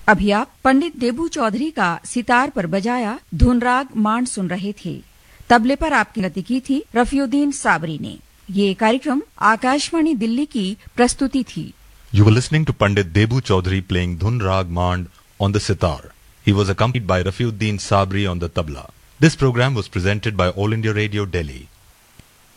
अभी आप पंडित देबू चौधरी का सितार पर बजाया धुनराग मांड सुन रहे थे। तबले पर आपकी गति की थी रफीउद्दीन साबरी ने। ये कार्यक्रम आकाशवाणी दिल्ली की प्रस्तुति थी। You were listening to Pandit Debu Chaudhary playing Dhun Rag Mand on the sitar. He was accompanied by Rafiuddin Sabri on the tabla. This program was presented by All India Radio Delhi.